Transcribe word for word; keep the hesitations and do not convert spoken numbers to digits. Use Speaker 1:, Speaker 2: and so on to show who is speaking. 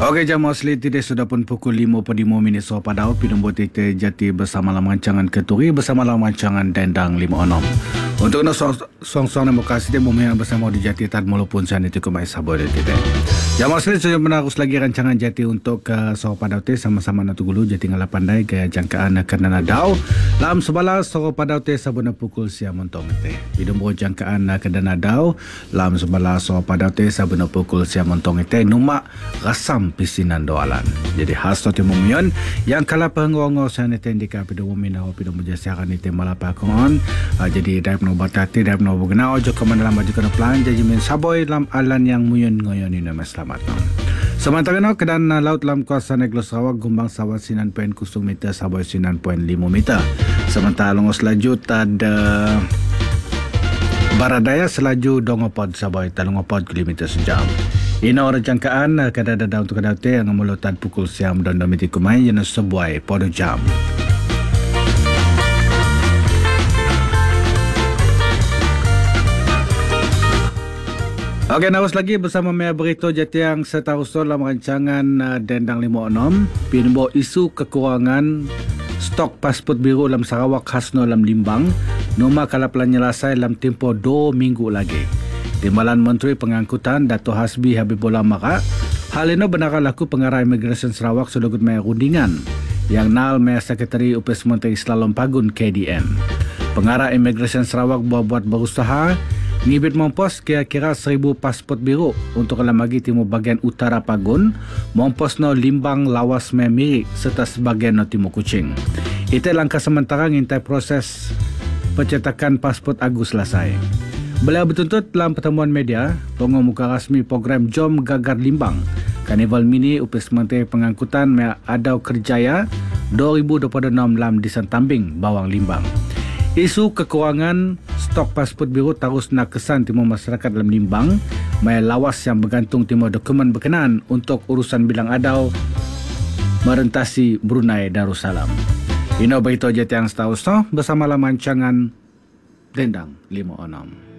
Speaker 1: Okey, jam Ausli tidak sudah pun pukul lima puluh lima minit so padau pinumbut kita jati bersama dalam rancangan Keturi bersama dalam rancangan Dendang lima enam. Untuk nak song-song demokrasi dia memayang bersama di jati tad walaupun sana itu kemai sabar kita. Jam Ausli sudah menerus lagi rancangan jati untuk uh, so padau te sama-sama nak gulu jati ngala pandai gaya jangkaan kena dau. Lam sebelah so padau te sabuna pukul siang montong te. Pinumbut jangkaan kena dau lam sebelah so padau te sabuna pukul siang montong te numa rasam pisinan doalan. Jadi khas tu timomion yang kala pengongo sana tendika pido mumina o pido mujasiakan ite malapa kon. Jadi daip no batati daip no bugna ojo keman dalam baju kena plan jadi men saboy lam alan yang muyun ngoyon ini nama selamat no. Sementara no kedan laut lam kawasan Negeri Sarawak gumbang sawat sinan poin kusung meter saboy sinan poin lima meter. Sementara longos laju ada Baradaya selaju dongopod saboy talongopod kilometer sejam. Ina orang jangkaan kadang-kadang untuk kadang yang memulutan pukul siam dan domiti kumai yang sebuai pada jam. Okey, nawas lagi bersama Mea Berito Jati yang seterusnya dalam rancangan uh, Dendang lima enam. Pinbo isu kekurangan stok pasport biru dalam Sarawak khas no dalam Limbang. Numa kalau penyelesai dalam tempoh dua minggu lagi. Timbalan Menteri Pengangkutan Dato' Hasbi Habibullah Maka, hal ini benar laku pengarah Imigresen Sarawak selugut maya rundingan yang nal maya Sekretari U P S Menteri Slalom Pagun K D N. Pengarah Imigresen Sarawak buat-buat berusaha ngibit mampos kira-kira seribu pasport biru untuk lemagi timur bagian utara Pagun, mampos no Limbang lawas maya Mirik serta sebagian no timur Kuching. Itu langkah sementara ngintai proses pencetakan pasport Agus selesai. Beliau bertuntut dalam pertemuan media pengumuman muka rasmi program Jom Gagar Limbang Karnival Mini U P S Menteri Pengangkutan Mea Adau Kerjaya dua ribu dua puluh enam dalam Disan Tambing, Bawang Limbang. Isu kekurangan stok pasport biru terus nak kesan timur masyarakat dalam Limbang Mea lawas yang bergantung timur dokumen berkenaan untuk urusan bilang adau merentasi Brunei Darussalam. Ino beritahu jati yang seterusnya bersama dalam rancangan Dendang lima enam.